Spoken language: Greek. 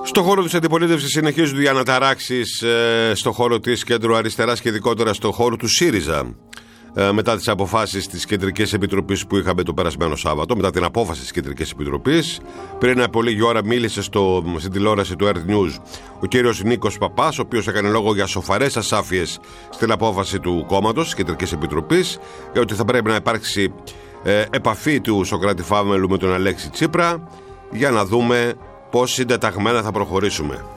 Στο χώρο της αντιπολίτευσης συνεχίζουν οι αναταράξεις στο χώρο της κέντρου αριστεράς και ειδικότερα στο χώρο του ΣΥΡΙΖΑ. Μετά τις αποφάσεις της Κεντρικής Επιτροπής που είχαμε το περασμένο Σάββατο, μετά την απόφαση της Κεντρικής Επιτροπής, πριν από λίγη ώρα μίλησε στην τηλεόραση του Earth News ο κύριος Νίκος Παπάς, ο οποίος έκανε λόγο για σοφαρές ασάφειες στην απόφαση του κόμματος της Κεντρικής Επιτροπής, για ότι θα πρέπει να υπάρξει επαφή του Σωκράτη Φάμελου με τον Αλέξη Τσίπρα για να δούμε πώς συντεταγμένα θα προχωρήσουμε.